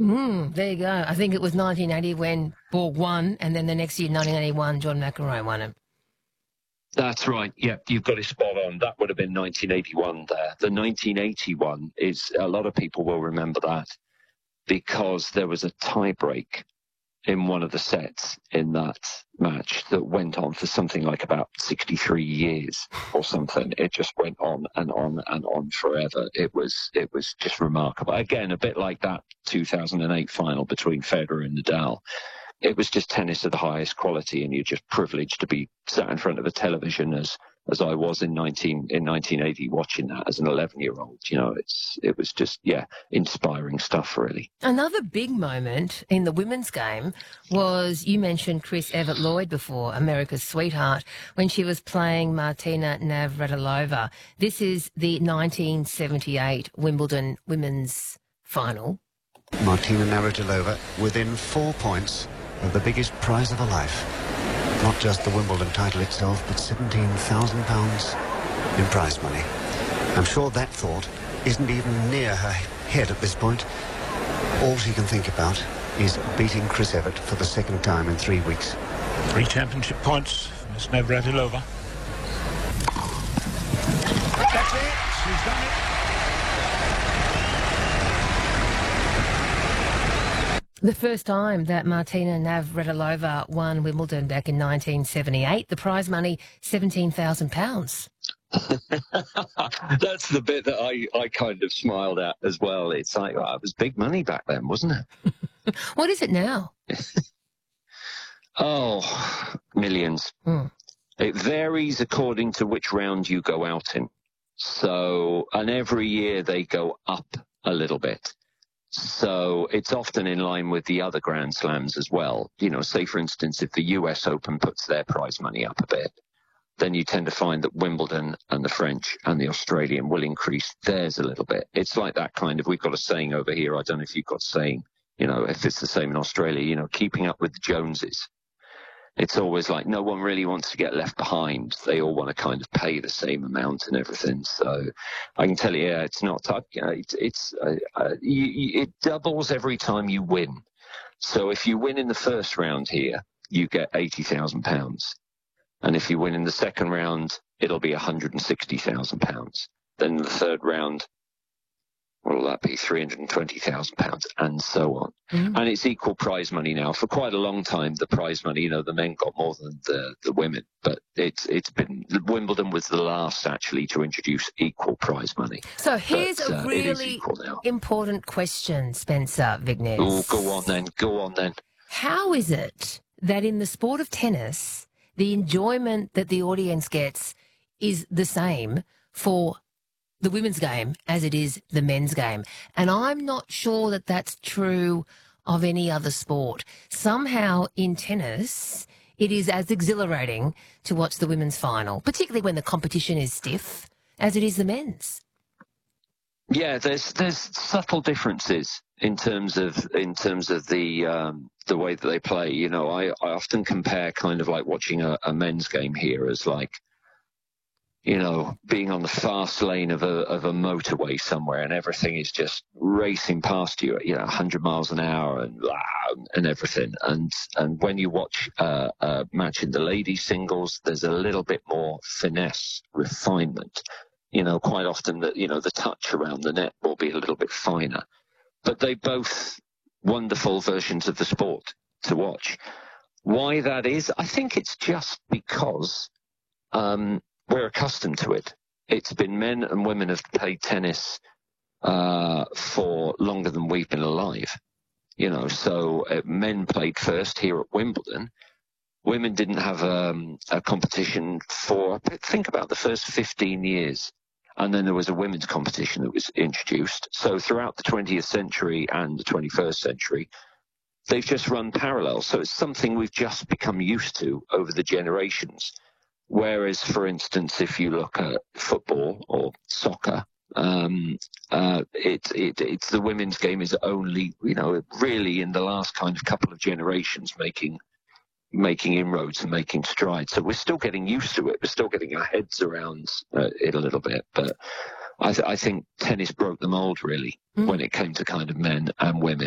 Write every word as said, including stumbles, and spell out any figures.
Mm, there you go. I think it was nineteen eighty when Borg won, and then the next year, nineteen eighty-one, John McEnroe won it. That's right. Yeah, you've got it spot on. That would have been nineteen eighty-one there. The nineteen eighty-one is, a lot of people will remember that because there was a tie break in one of the sets in that match that went on for something like about sixty-three years or something. It just went on and on and on forever. It was it was just remarkable. Again, a bit like that two thousand eight final between Federer and Nadal. It was just tennis of the highest quality, and you're just privileged to be sat in front of a television as as I was in nineteen in nineteen eighty watching that as an eleven year old. You know, it's it was just yeah, inspiring stuff really. Another big moment in the women's game was, you mentioned Chris Evert Lloyd before, America's sweetheart, when she was playing Martina Navratilova. This is the nineteen seventy-eight Wimbledon women's final. Martina Navratilova within four points of the biggest prize of her life. Not just the Wimbledon title itself, but seventeen thousand pounds in prize money. I'm sure that thought isn't even near her head at this point. All she can think about is beating Chris Evert for the second time in three weeks. Three championship points for Miss Navratilova. That's it. She's done it. The first time that Martina Navratilova won Wimbledon back in nineteen seventy-eight, the prize money, seventeen thousand pounds. That's the bit that I, I kind of smiled at as well. It's like, well, it was big money back then, wasn't it? What is it now? Oh, millions. Hmm. It varies according to which round you go out in. So, and every year they go up a little bit. So it's often in line with the other Grand Slams as well. You know, say, for instance, if the U S Open puts their prize money up a bit, then you tend to find that Wimbledon and the French and the Australian will increase theirs a little bit. It's like that kind of, we've got a saying over here, I don't know if you've got a saying, you know, if it's the same in Australia, you know, keeping up with the Joneses. It's always like no one really wants to get left behind. They all want to kind of pay the same amount and everything. So I can tell you, yeah, it's not, you know, it's, it's uh, uh, you, you, it doubles every time you win. So if you win in the first round here, you get eighty thousand pounds. And if you win in the second round, it'll be one hundred sixty thousand pounds. Then the third round, what will that be? three hundred twenty thousand pounds, and so on. Mm. And it's equal prize money now. For quite a long time, the prize money, you know, the men got more than the, the women. But it's it's been, Wimbledon was the last, actually, to introduce equal prize money. So here's but, a uh, really important question, Spencer Vignes. Oh, go on then, go on then. How is it that in the sport of tennis, the enjoyment that the audience gets is the same for the women's game as it is the men's game? And I'm not sure that that's true of any other sport. Somehow in tennis, it is as exhilarating to watch the women's final, particularly when the competition is stiff, as it is the men's. Yeah, there's there's subtle differences in terms of in terms of the um, the way that they play. You know, I, I often compare kind of like watching a, a men's game here as like, you know, being on the fast lane of a of a motorway somewhere, and everything is just racing past you at, you know, one hundred miles an hour and and everything. And and when you watch uh, a match in the ladies singles, there's a little bit more finesse, refinement. You know, quite often that, you know, the touch around the net will be a little bit finer. But they both wonderful versions of the sport to watch. Why that is, I think it's just because um, we're accustomed to it. It's been men and women have played tennis uh, for longer than we've been alive. You know, so uh, men played first here at Wimbledon. Women didn't have um, a competition for, think about the first fifteen years. And then there was a women's competition that was introduced. So throughout the twentieth century and the twenty-first century, they've just run parallel. So it's something we've just become used to over the generations. Whereas, for instance, if you look at football or soccer, um, uh, it, it, it's the women's game is only, you know, really in the last kind of couple of generations making making inroads and making strides. So we're still getting used to it. We're still getting our heads around uh, it a little bit. But I, th- I think tennis broke the mold, really, mm. when it came to kind of men and women.